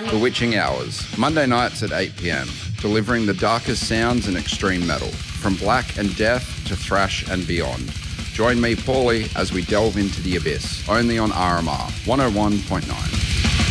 Bewitching Hours, Monday nights at 8 p.m, delivering the darkest sounds in extreme metal, from black and death to thrash and beyond. Join me, Paulie, as we delve into the abyss, only on RMR 101.9.